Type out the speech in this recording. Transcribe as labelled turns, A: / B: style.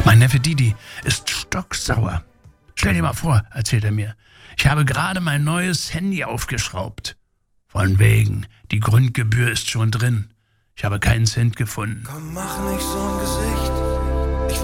A: Mein Neffe Didi ist stocksauer. Stell dir mal vor, erzählt er mir, ich habe gerade mein neues Handy aufgeschraubt. Von wegen, die Grundgebühr ist schon drin. Ich habe keinen Cent gefunden.
B: Komm, mach nicht so ein Gesicht.